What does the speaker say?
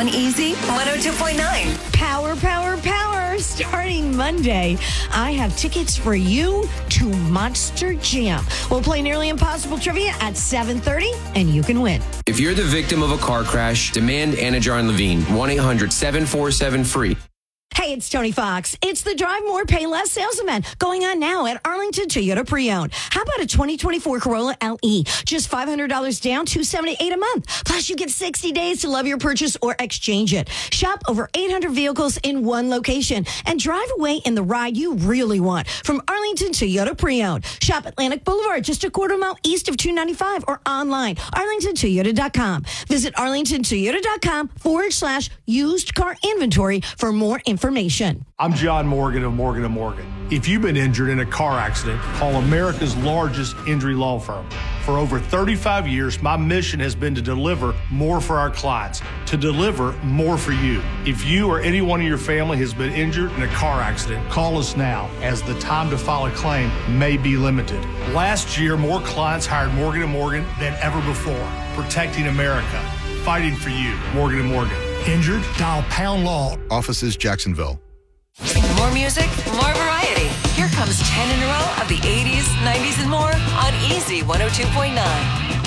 on Easy 102.9. Power, power, power. Starting Monday, I have tickets for you to Monster Jam. We'll play Nearly Impossible Trivia at 7:30, and you can win. If you're the victim of a car crash, demand Anna Jon Levine, 1-800-747-FREE. Hey, it's Tony Fox. It's the Drive More, Pay Less sales event going on now at Arlington Toyota Pre-Owned. How about a 2024 Corolla LE? Just $500 down, $278 a month. Plus, you get 60 days to love your purchase or exchange it. Shop over 800 vehicles in one location and drive away in the ride you really want from Arlington Toyota Pre-Owned. Shop Atlantic Boulevard, just a quarter mile east of 295 or online, arlingtontoyota.com. Visit arlingtontoyota.com/used car inventory for more information. I'm John Morgan of Morgan & Morgan. If you've been injured in a car accident, call America's largest injury law firm. For over 35 years, my mission has been to deliver more for our clients, to deliver more for you. If you or anyone in your family has been injured in a car accident, call us now, as the time to file a claim may be limited. Last year, more clients hired Morgan & Morgan than ever before, protecting America, fighting for you. Morgan & Morgan. Injured? Dial Pound Law. Offices Jacksonville. More music, more variety. Here comes 10 in a row of the 80s, 90s, and more on Easy 102.9.